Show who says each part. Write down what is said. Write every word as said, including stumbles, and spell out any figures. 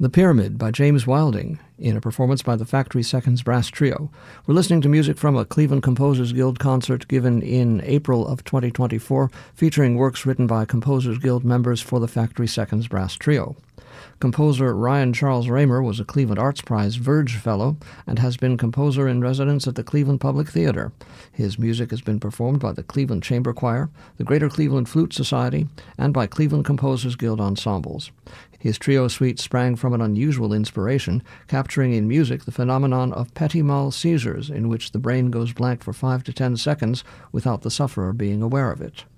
Speaker 1: The Pyramid by James Wilding, in a performance by the Factory Seconds Brass Trio. We're listening to music from a Cleveland Composers Guild concert given in April of twenty twenty-four, featuring works written by Composers Guild members for the Factory Seconds Brass Trio. Composer Ryan Charles Raymer was a Cleveland Arts Prize Verge Fellow and has been composer in residence at the Cleveland Public Theater. His music has been performed by the Cleveland Chamber Choir, the Greater Cleveland Flute Society, and by Cleveland Composers Guild ensembles. His trio suite sprang from an unusual inspiration, capturing in music the phenomenon of petit mal seizures, in which the brain goes blank for five to ten seconds without the sufferer being aware of it.